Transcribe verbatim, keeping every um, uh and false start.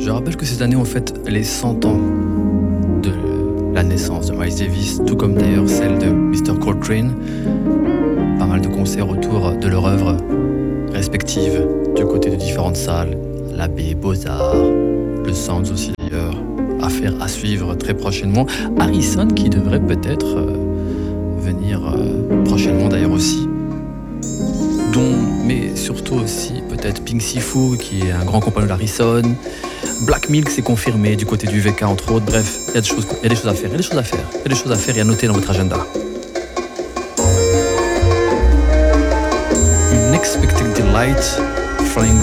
Je rappelle que cette année on fête les cent ans de la naissance de Miles Davis, tout comme d'ailleurs celle de mister Coltrane. Pas mal de concerts autour de leur œuvre respective, du côté de différentes salles, l'Abbé, Beaux-Arts, le Sounds aussi d'ailleurs, à faire, à suivre très prochainement. Harrison qui devrait peut-être euh, venir euh, prochainement d'ailleurs aussi. Dont, mais surtout aussi peut-être Pink Sifu qui est un grand compagnon d'Harrison. Black Milk c'est confirmé du côté du V K entre autres. Bref, il y a des choses, il y a des choses à faire, il y a des choses à faire, il y a des choses à faire et à noter dans votre agenda. Une Expected Delight, Flying